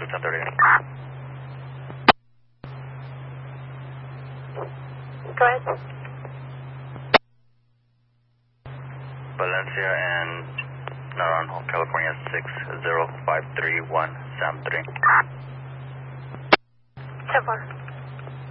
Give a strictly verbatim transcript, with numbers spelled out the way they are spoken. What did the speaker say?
ten thirty. Go ahead. Valencia and Naranjo, California six zero five three one, Sam three. ten four.